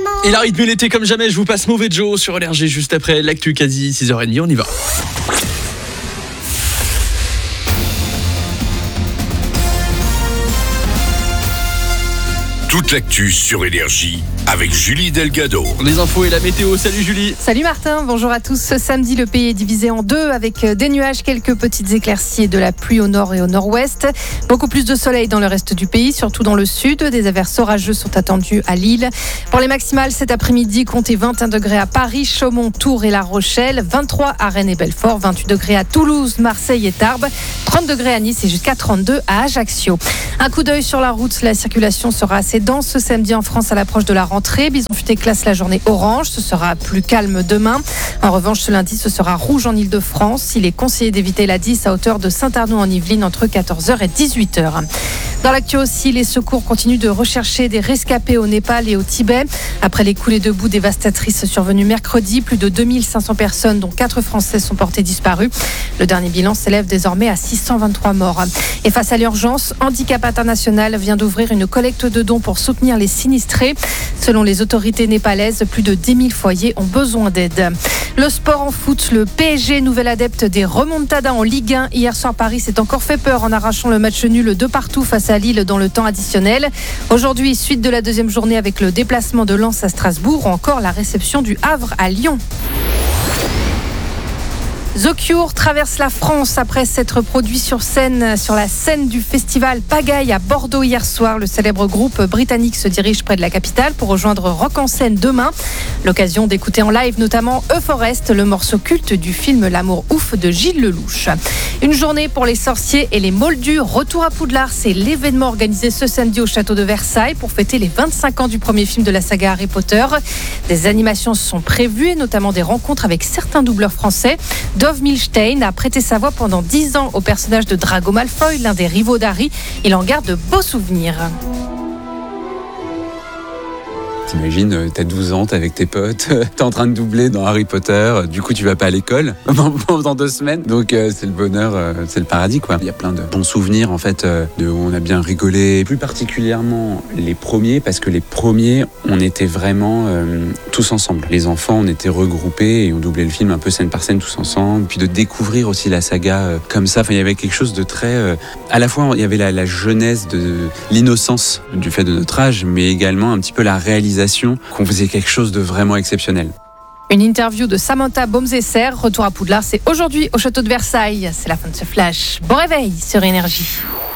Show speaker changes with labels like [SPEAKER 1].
[SPEAKER 1] Il a rythmé l'été comme jamais, je vous passe Mauvais Joe sur Énergie juste après l'actu quasi 6h30, on y va.
[SPEAKER 2] Toute l'actu sur Énergie avec Julie Delgado.
[SPEAKER 1] Les infos et la météo, salut Julie.
[SPEAKER 3] Salut Martin, bonjour à tous. Ce samedi, le pays est divisé en deux avec des nuages, quelques petites éclaircies et de la pluie au nord et au nord-ouest. Beaucoup plus de soleil dans le reste du pays, surtout dans le sud. Des averses orageuses sont attendues à Lille. Pour les maximales, cet après-midi, comptez 21 degrés à Paris, Chaumont, Tours et La Rochelle, 23 à Rennes et Belfort, 28 degrés à Toulouse, Marseille et Tarbes, 30 degrés à Nice et jusqu'à 32 à Ajaccio. Un coup d'œil sur la route, la circulation sera assez dense ce samedi en France à l'approche de la rentrée. Bison Futé classe la journée orange, ce sera plus calme demain. En revanche, ce lundi, ce sera rouge en Ile-de-France. Il est conseillé d'éviter la 10 à hauteur de Saint-Arnaud en Yvelines entre 14h et 18h. Dans l'actu aussi, les secours continuent de rechercher des rescapés au Népal et au Tibet. Après les coulées de boue dévastatrices survenues mercredi, plus de 2500 personnes, dont 4 Français, sont portées disparues. Le dernier bilan s'élève désormais à 623 morts. Et face à l'urgence, Handicap International vient d'ouvrir une collecte de dons pour soutenir les sinistrés. Selon les autorités népalaises, plus de 10 000 foyers ont besoin d'aide. Le sport en foot, le PSG, nouvel adepte des remontadas en Ligue 1. Hier soir, Paris s'est encore fait peur en arrachant le match nul 2-2 face à Lille dans le temps additionnel. Aujourd'hui, suite de la deuxième journée avec le déplacement de Lens à Strasbourg ou encore la réception du Havre à Lyon. The Cure traverse la France après s'être produit sur la scène du festival Pagaille à Bordeaux hier soir. Le célèbre groupe britannique se dirige près de la capitale pour rejoindre Rock en scène demain. L'occasion d'écouter en live notamment Euforest, le morceau culte du film L'amour ouf de Gilles Lelouch. Une journée pour les sorciers et les moldus. Retour à Poudlard, c'est l'événement organisé ce samedi au château de Versailles pour fêter les 25 ans du premier film de la saga Harry Potter. Des animations sont prévues et notamment des rencontres avec certains doubleurs français. Dov Milstein a prêté sa voix pendant 10 ans au personnage de Drago Malfoy, l'un des rivaux d'Harry. Il en garde de beaux souvenirs.
[SPEAKER 4] T'imagines, t'as 12 ans, t'es avec tes potes, t'es en train de doubler dans Harry Potter, du coup tu vas pas à l'école pendant 2 semaines, donc c'est le bonheur, c'est le paradis quoi. Il y a plein de bons souvenirs en fait, où on a bien rigolé, plus particulièrement les premiers, parce que les premiers, on était vraiment tous ensemble. Les enfants, on était regroupés et on doublait le film un peu scène par scène tous ensemble, puis de découvrir aussi la saga comme ça, il y avait quelque chose de très... à la fois, il y avait la jeunesse, de l'innocence du fait de notre âge, mais également un petit peu la réalisation qu'on faisait quelque chose de vraiment exceptionnel.
[SPEAKER 3] Une interview de Samantha Baumzesser. Retour à Poudlard, c'est aujourd'hui au château de Versailles. C'est la fin de ce flash. Bon réveil sur Énergie.